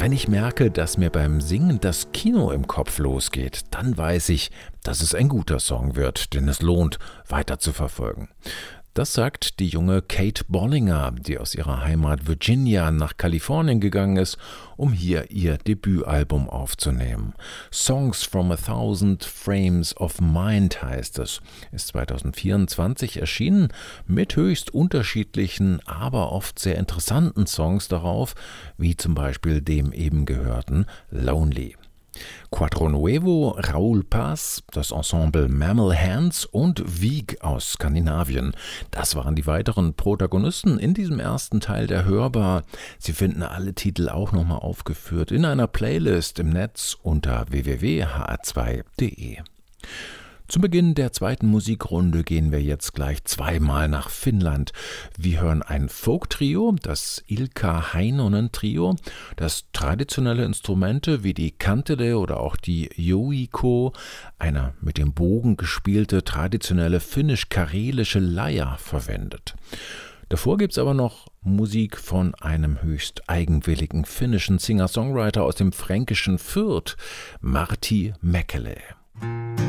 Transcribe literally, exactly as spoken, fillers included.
Wenn ich merke, dass mir beim Singen das Kino im Kopf losgeht, dann weiß ich, dass es ein guter Song wird, den es lohnt, weiter zu verfolgen. Das sagt die junge Kate Bollinger, die aus ihrer Heimat Virginia nach Kalifornien gegangen ist, um hier ihr Debütalbum aufzunehmen. Songs from a Thousand Frames of Mind heißt es, ist zwanzig vierundzwanzig erschienen mit höchst unterschiedlichen, aber oft sehr interessanten Songs darauf, wie zum Beispiel dem eben gehörten Lonely. Quattro Nuevo, Raoul Paz, das Ensemble Mammal Hands und Wieg aus Skandinavien. Das waren die weiteren Protagonisten in diesem ersten Teil der Hörbar. Sie finden alle Titel auch nochmal aufgeführt in einer Playlist im Netz unter w w w punkt h r zwei punkt d e. Zu Beginn der zweiten Musikrunde gehen wir jetzt gleich zweimal nach Finnland. Wir hören ein Folk-Trio, das Ilkka Heinonen-Trio, das traditionelle Instrumente wie die kantele oder auch die joiko, eine mit dem Bogen gespielte traditionelle finnisch-karelische Leier, verwendet. Davor gibt's aber noch Musik von einem höchst eigenwilligen finnischen Singer-Songwriter aus dem fränkischen Fürth, Martti Mäkelä.